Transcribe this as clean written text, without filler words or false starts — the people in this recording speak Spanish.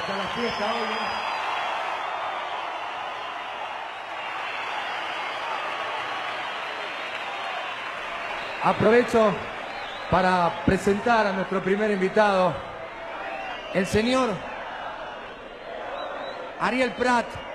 Está la fiesta hoy, ¿no? Aprovecho para presentar a nuestro primer invitado, el señor Ariel Prat.